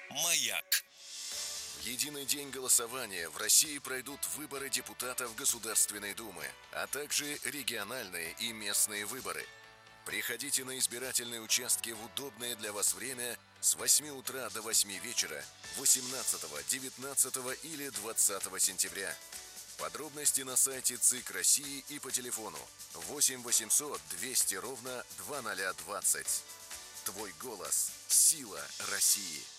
Маяк. В единый день голосования в России пройдут выборы депутатов Государственной Думы, а также региональные и местные выборы. Приходите на избирательные участки в удобное для вас время с 8 утра до 8 вечера 18, 19 или 20 сентября. Подробности на сайте ЦИК России и по телефону 8 800 200 ровно 2020. Твой голос – сила России.